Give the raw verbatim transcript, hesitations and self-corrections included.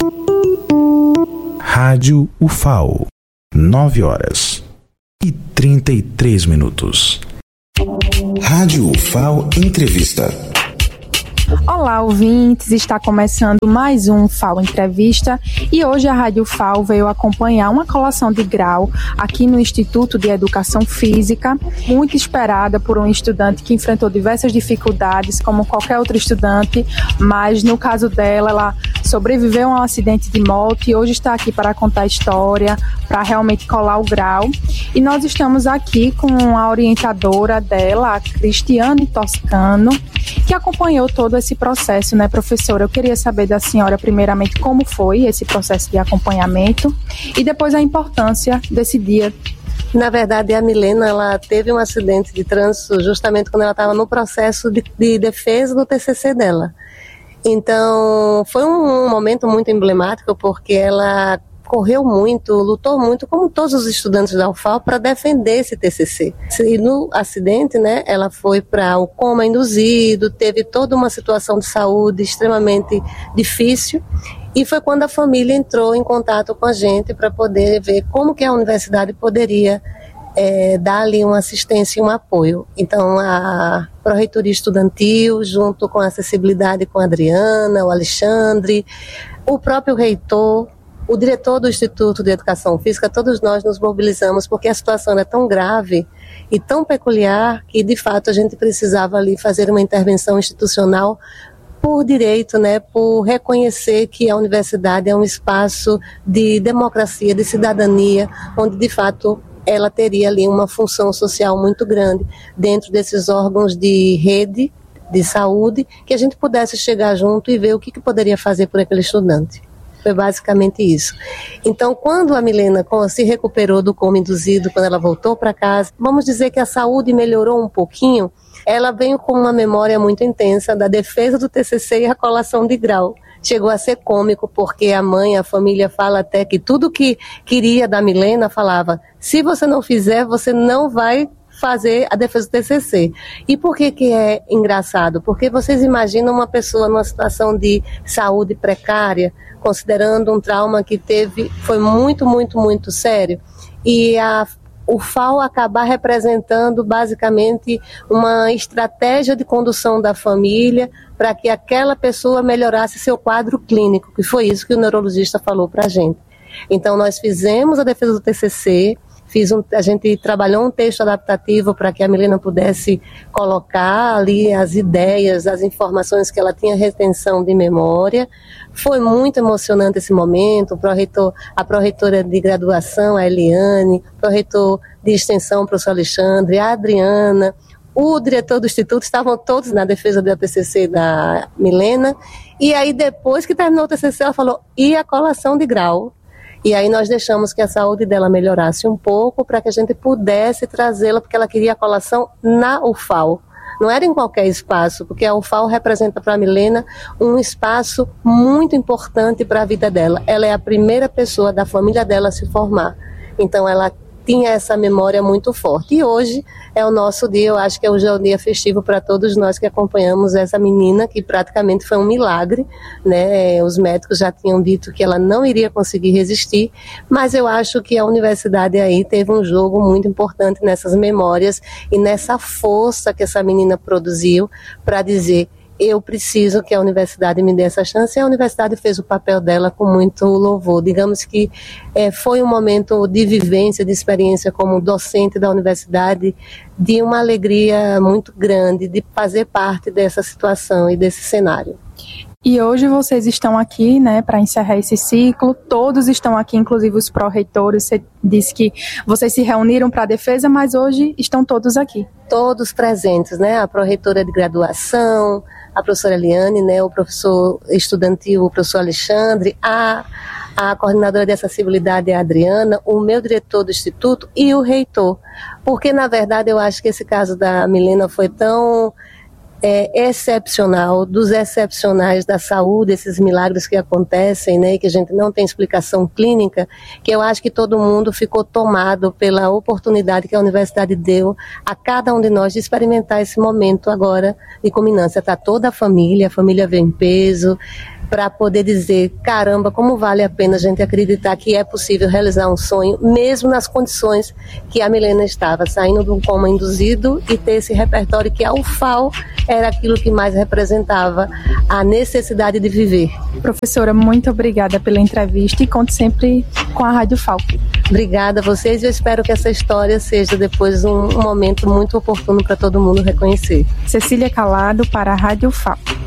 Rádio U F A O, nove horas e trinta e três minutos. Rádio U F A O Entrevista. Olá, ouvintes, está começando mais um U F A O Entrevista e hoje a Rádio U F A O veio acompanhar uma colação de grau aqui no Instituto de Educação Física, muito esperada por um estudante que enfrentou diversas dificuldades, como qualquer outro estudante, mas no caso dela, ela sobreviveu a um acidente de moto e hoje está aqui para contar a história, para realmente colar o grau. E nós estamos aqui com a orientadora dela, a Cristiane Toscano, que acompanhou todo esse processo, né, professora? Eu queria saber da senhora, primeiramente, como foi esse processo de acompanhamento e depois a importância desse dia. Na verdade, a Milena, ela teve um acidente de trânsito justamente quando ela estava no processo de, de defesa do T C C dela. Então, foi um momento muito emblemático, porque ela correu muito, lutou muito, como todos os estudantes da U F A O, para defender esse T C C. E no acidente, né, ela foi para o coma induzido, teve toda uma situação de saúde extremamente difícil, e foi quando a família entrou em contato com a gente para poder ver como que a universidade poderia é, dar ali uma assistência e um apoio. Então, a Pró-Reitoria Estudantil, junto com a Acessibilidade com a Adriana, o Alexandre, o próprio reitor, o diretor do Instituto de Educação Física, todos nós nos mobilizamos porque a situação era tão grave e tão peculiar que, de fato, a gente precisava ali fazer uma intervenção institucional por direito, né, por reconhecer que a universidade é um espaço de democracia, de cidadania, onde, de fato, ela teria ali uma função social muito grande dentro desses órgãos de rede de saúde, que a gente pudesse chegar junto e ver o que, que poderia fazer por aquele estudante. Foi basicamente isso. Então, quando a Milena se recuperou do coma induzido, quando ela voltou para casa, vamos dizer que a saúde melhorou um pouquinho, ela veio com uma memória muito intensa da defesa do T C C e a colação de grau. Chegou a ser cômico, porque a mãe, a família fala até que tudo que queria da Milena falava: se você não fizer, você não vai fazer a defesa do T C C. E por que que é engraçado? Porque vocês imaginam uma pessoa numa situação de saúde precária, considerando um trauma que teve, foi muito, muito, muito sério, e a, o F A O acabar representando basicamente uma estratégia de condução da família para que aquela pessoa melhorasse seu quadro clínico, que foi isso que o neurologista falou para a gente. Então, nós fizemos a defesa do T C C, Fiz um, a gente trabalhou um texto adaptativo para que a Milena pudesse colocar ali as ideias, as informações que ela tinha retenção de memória. Foi muito emocionante esse momento. O pró-reitor, a pró-reitora de graduação, a Eliane, o pró-reitor de extensão, o professor Alexandre, a Adriana, o diretor do instituto, estavam todos na defesa do T C C da Milena. E aí, depois que terminou o T C C, ela falou: e a colação de grau? E aí nós deixamos que a saúde dela melhorasse um pouco para que a gente pudesse trazê-la, porque ela queria a colação na U F A O. Não era em qualquer espaço, porque a U F A O representa para a Milena um espaço muito importante para a vida dela. Ela é a primeira pessoa da família dela a se formar. Então ela tinha essa memória muito forte. E hoje é o nosso dia, eu acho que hoje é o dia festivo para todos nós que acompanhamos essa menina, que praticamente foi um milagre, né? Os médicos já tinham dito que ela não iria conseguir resistir, mas eu acho que a universidade aí teve um jogo muito importante nessas memórias e nessa força que essa menina produziu para dizer: eu preciso que a universidade me dê essa chance, e a universidade fez o papel dela com muito louvor. Digamos que é, foi um momento de vivência, de experiência como docente da universidade, de uma alegria muito grande de fazer parte dessa situação e desse cenário. E hoje vocês estão aqui, né, para encerrar esse ciclo, todos estão aqui, inclusive os pró-reitores. Você disse que vocês se reuniram para a defesa, mas hoje estão todos aqui. Todos presentes, né, a pró-reitora de graduação, a professora Eliane, né, o professor estudantil, o professor Alexandre, a, a coordenadora de acessibilidade, a Adriana, o meu diretor do instituto e o reitor. Porque, na verdade, eu acho que esse caso da Milena foi tão é, excepcional, dos excepcionais da saúde, esses milagres que acontecem, né, e que a gente não tem explicação clínica, que eu acho que todo mundo ficou tomado pela oportunidade que a universidade deu a cada um de nós de experimentar esse momento agora de culminância. Está toda a família, a família veio em peso, para poder dizer, caramba, como vale a pena a gente acreditar que é possível realizar um sonho, mesmo nas condições que a Milena estava, saindo de um coma induzido e ter esse repertório que a U F A O era aquilo que mais representava a necessidade de viver. Professora, muito obrigada pela entrevista e conte sempre com a Rádio F A O. Obrigada a vocês e eu espero que essa história seja depois um, um momento muito oportuno para todo mundo reconhecer. Cecília Calado para a Rádio F A O.